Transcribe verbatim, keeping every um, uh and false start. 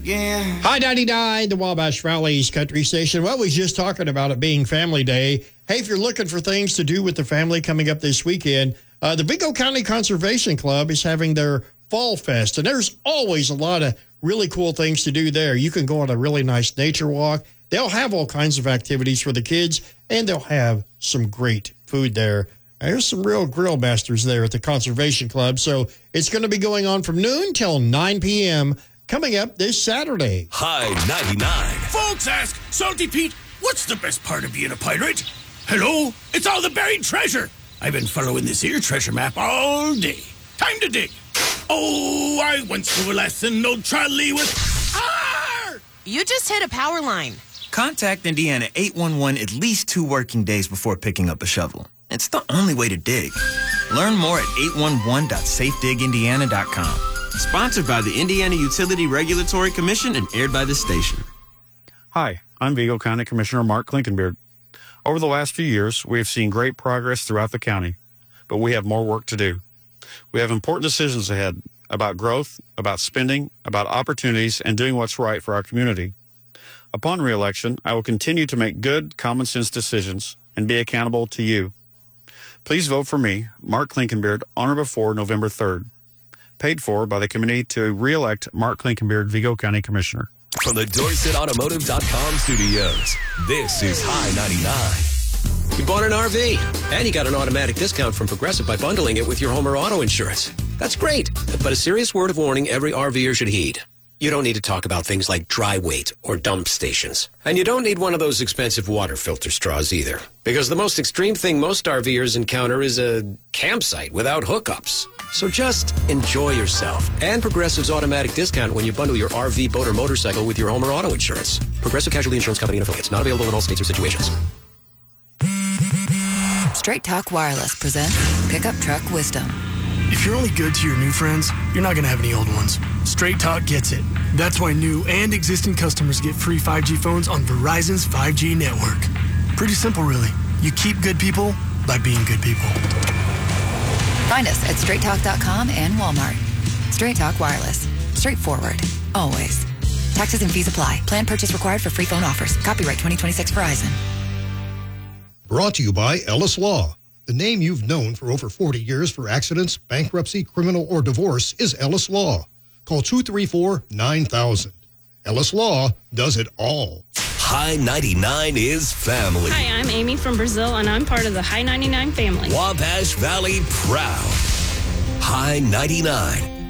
again. High ninety-nine, the Wabash Valley's country station. Well, we was just talking about it being Family Day. Hey, if you're looking for things to do with the family coming up this weekend, uh, the Vigo County Conservation Club is having their Fall Fest, and there's always a lot of really cool things to do there. You can go on a really nice nature walk. They'll have all kinds of activities for the kids, and they'll have some great food there. There's some real grill masters there at the Conservation Club, so it's going to be going on from noon till nine p.m. coming up this Saturday. High ninety-nine. Folks ask, Salty Pete, what's the best part of being a pirate? Hello? It's all the buried treasure. I've been following this here treasure map all day. Time to dig. Oh, I once knew a lesson, old Charlie with... Arr! You just hit a power line. Contact Indiana eight one one at least two working days before picking up a shovel. It's the only way to dig. Learn more at eight one one dot safe dig indiana dot com. Sponsored by the Indiana Utility Regulatory Commission and aired by this station. Hi, I'm Vigo County Commissioner Mark Klinkenbeard. Over the last few years, we have seen great progress throughout the county, but we have more work to do. We have important decisions ahead about growth, about spending, about opportunities, and doing what's right for our community. Upon re-election, I will continue to make good, common-sense decisions and be accountable to you. Please vote for me, Mark Klinkenbeard, on or before November third. Paid for by the committee to re-elect Mark Klinkenbeard, Vigo County Commissioner. From the Dorset Automotive dot com studios, this is High ninety-nine. You bought an R V, and you got an automatic discount from Progressive by bundling it with your home or auto insurance. That's great, but a serious word of warning every RVer should heed. You don't need to talk about things like dry weight or dump stations. And you don't need one of those expensive water filter straws either. Because the most extreme thing most RVers encounter is a campsite without hookups. So just enjoy yourself. And Progressive's automatic discount when you bundle your R V, boat, or motorcycle with your home or auto insurance. Progressive Casualty Insurance Company and affiliates. Not available in all states or situations. Straight Talk Wireless presents Pickup Truck Wisdom. If you're only good to your new friends, you're not going to have any old ones. Straight Talk gets it. That's why new and existing customers get free five G phones on Verizon's five G network. Pretty simple, really. You keep good people by being good people. Find us at straight talk dot com and Walmart. Straight Talk Wireless. Straightforward. Always. Taxes and fees apply. Plan purchase required for free phone offers. Copyright twenty twenty-six Verizon. Brought to you by Ellis Law. The name you've known for over forty years for accidents, bankruptcy, criminal, or divorce is Ellis Law. Call two three four, nine thousand. Ellis Law does it all. High ninety-nine is family. Hi, I'm Amy from Brazil, and I'm part of the High ninety-nine family. Wabash Valley proud. High ninety-nine.